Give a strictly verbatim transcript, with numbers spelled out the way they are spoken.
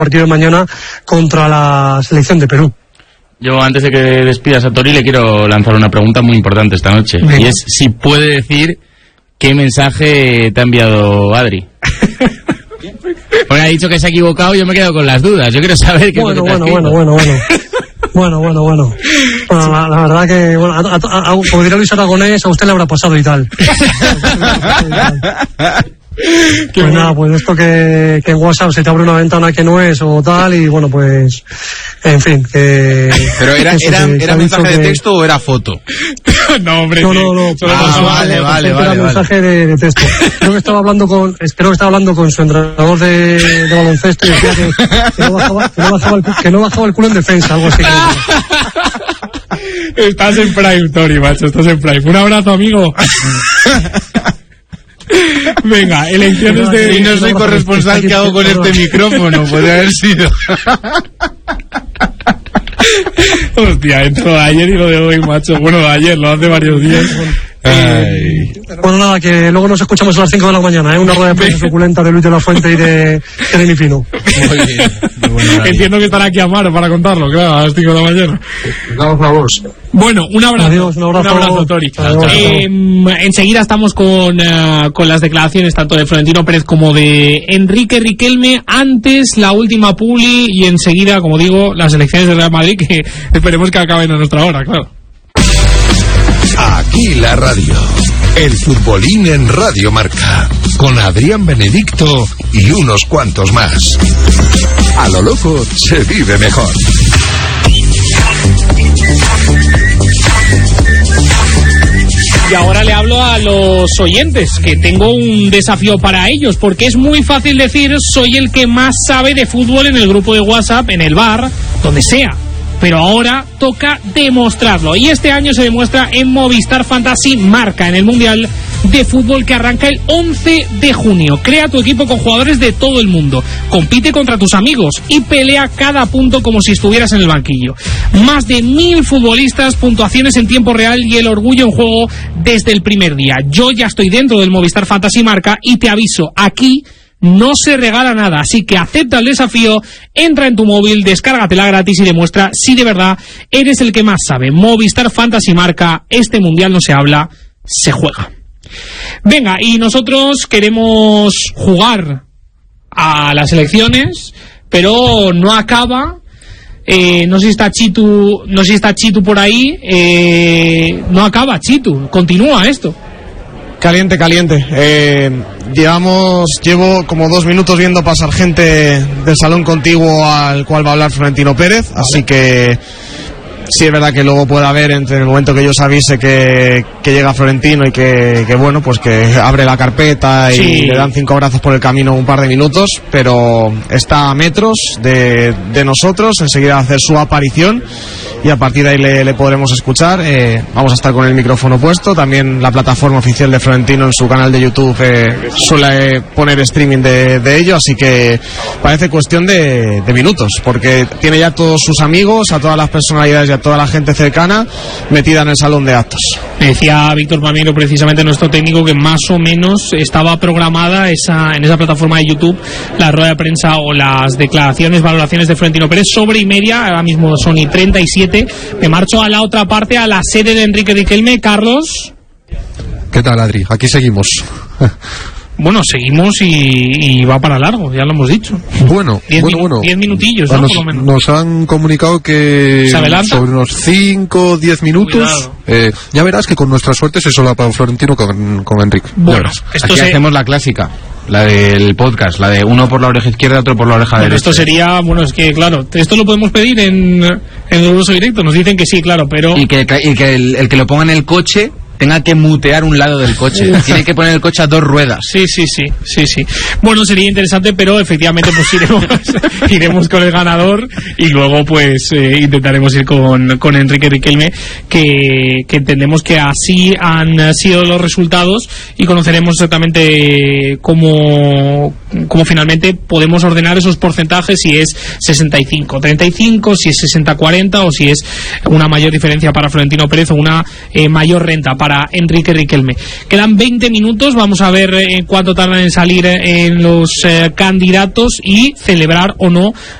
partido de mañana contra la selección de Perú. Yo, antes de que despidas a Tori, le quiero lanzar una pregunta muy importante esta noche. Bien. Y es si puede decir qué mensaje te ha enviado Adri. Porque ha dicho que se ha equivocado y yo me he quedado con las dudas. Yo quiero saber qué bueno, es lo que te bueno, ha bueno, bueno, bueno. Bueno, bueno, bueno. Bueno, la, la verdad que, bueno, a, a, a, como diría Luis Aragonés, a usted le habrá pasado y tal. Pues bueno. Nada, pues esto que, que en WhatsApp se te abre una ventana que no es o tal, y bueno, pues, en fin, que... ¿Pero era, era, que, era mensaje de texto o era foto? No, hombre. No, no, no. Ah, no vale, no, vale, era vale. Era mensaje vale. De, de texto. Creo que estaba hablando con, creo que estaba hablando con su entrenador de, de baloncesto y decía que, que, no bajaba, que, no bajaba el, que no bajaba el culo en defensa, algo así. Que... Estás en prime, Tori, macho, estás en prime. Un abrazo, amigo. Venga, elecciones de... Y no soy corresponsal, ¿qué hago con este micrófono? Podría haber sido. Hostia, entró ayer y lo de hoy, macho. Bueno, de ayer, lo hace varios días. Eh, bueno, nada, que luego nos escuchamos a las cinco de la mañana, ¿eh? Una rueda de prensa suculenta de Luis de la Fuente y de Eleni Pino. Muy bien. Muy bueno, entiendo que estará aquí Amaro para contarlo, claro, a las cinco de la mañana. Vamos a vos. Bueno, un abrazo. Adiós, un abrazo. Un abrazo, Tori. Adiós. Eh, enseguida estamos con, uh, con las declaraciones tanto de Florentino Pérez como de Enrique Riquelme. Antes, la última publi y enseguida, como digo, las elecciones del Real Madrid, que esperemos que acaben a nuestra hora, claro. Aquí la radio. El futbolín en Radio Marca. Con Adrián Benedicto y unos cuantos más. A lo loco se vive mejor. Y ahora le hablo a los oyentes, que tengo un desafío para ellos, porque es muy fácil decir soy el que más sabe de fútbol en el grupo de WhatsApp, en el bar, donde sea. Pero ahora toca demostrarlo. Y este año se demuestra en Movistar Fantasy Marca, en el Mundial de Fútbol que arranca el once de junio. Crea tu equipo con jugadores de todo el mundo. Compite contra tus amigos y pelea cada punto como si estuvieras en el banquillo. Más de mil futbolistas, puntuaciones en tiempo real y el orgullo en juego desde el primer día. Yo ya estoy dentro del Movistar Fantasy Marca y te aviso, aquí no se regala nada, así que acepta el desafío, entra en tu móvil, descárgatela gratis y demuestra si de verdad eres el que más sabe. Movistar Fantasy Marca, este mundial no se habla, se juega. Venga, y nosotros queremos jugar a las elecciones, pero no acaba. Eh, no sé si está Chitu, no sé si está Chitu por ahí. Eh, no acaba Chitu, continúa esto. Caliente, caliente. Eh, llevamos, llevo como dos minutos viendo pasar gente del salón contiguo al cual va a hablar Florentino Pérez, así que sí es verdad que luego puede haber, entre el momento que yo os avise que, que llega Florentino y que, que bueno, pues que abre la carpeta y sí, le dan cinco abrazos por el camino un par de minutos, pero está a metros de, de nosotros, enseguida va a hacer su aparición y a partir de ahí le, le podremos escuchar. Eh, vamos a estar con el micrófono puesto, también la plataforma oficial de Florentino en su canal de YouTube eh, suele poner streaming de, de ello, así que parece cuestión de, de minutos, porque tiene ya todos sus amigos, a todas las personalidades y a toda la gente cercana metida en el salón de actos. Me decía Víctor Mamiro, precisamente nuestro técnico, que más o menos estaba programada esa en esa plataforma de YouTube la rueda de prensa o las declaraciones, valoraciones de Florentino Pérez sobre y media. Ahora mismo son y treinta y siete. Me marcho a la otra parte, a la sede de Enrique Riquelme. Carlos. ¿Qué tal, Adri? Aquí seguimos. Bueno, seguimos y, y va para largo, ya lo hemos dicho. Bueno, diez bueno, minu- bueno. Diez minutillos, ¿no? Nos, Por lo menos. nos han comunicado que sobre unos cinco o diez minutos. Eh, ya verás que con nuestra suerte se solapa Florentino con, con Enrique. Bueno, esto aquí se... hacemos la clásica, la del podcast, la de uno por la oreja izquierda, otro por la oreja bueno, derecha. Esto sería, bueno, es que claro, esto lo podemos pedir en, en el uso directo, nos dicen que sí, claro, pero... Y que, y que el, el que lo ponga en el coche tenga que mutear un lado del coche. Tiene que poner el coche a dos ruedas. Sí, sí, sí, sí, sí. Bueno, sería interesante, pero efectivamente pues iremos, iremos con el ganador y luego pues eh, intentaremos ir con, con Enrique Riquelme, que, que entendemos que así han sido los resultados y conoceremos exactamente cómo, cómo finalmente podemos ordenar esos porcentajes, si es sesenta y cinco treinta y cinco, si es sesenta cuarenta o si es una mayor diferencia para Florentino Pérez o una eh, mayor renta para para Enrique Riquelme. Quedan veinte minutos, vamos a ver eh, cuánto tardan en salir eh, en los eh, candidatos y celebrar o no